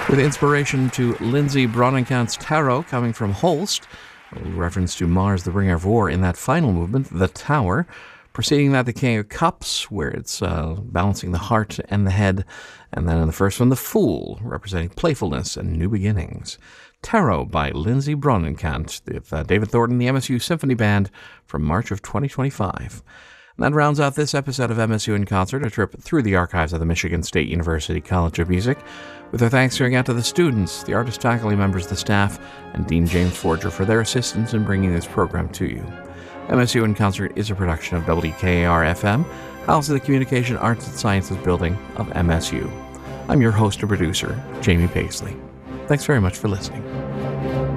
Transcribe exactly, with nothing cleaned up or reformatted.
With inspiration to Lindsay Bronnenkant's Tarot coming from Holst, a reference to Mars, the bringer of war, in that final movement, the Tower. Preceding that, the King of Cups, where it's uh, balancing the heart and the head. And then in the first one, the Fool, representing playfulness and new beginnings. Tarot by Lindsay Bronnenkant, with uh, David Thornton, the M S U Symphony Band, from March of twenty twenty-five. And that rounds out this episode of M S U in Concert, a trip through the archives of the Michigan State University College of Music, with our thanks going out to the students, the artist faculty members, the staff, and Dean James Forger for their assistance in bringing this program to you. M S U in Concert is a production of W K A R F M, housed in the Communication Arts and Sciences building of M S U. I'm your host and producer, Jamie Paisley. Thanks very much for listening.